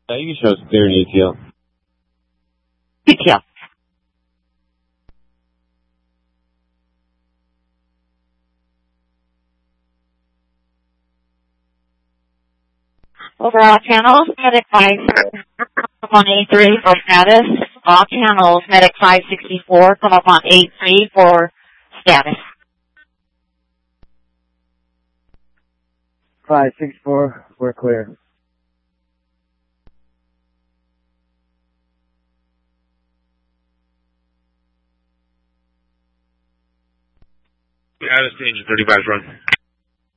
You can show us clear in ETL. ETL. Over all channels, Medic 5 come on A3 for status. All channels, Medic 564 come up on A3 for status. 564, we're clear. Status to engine 35's run.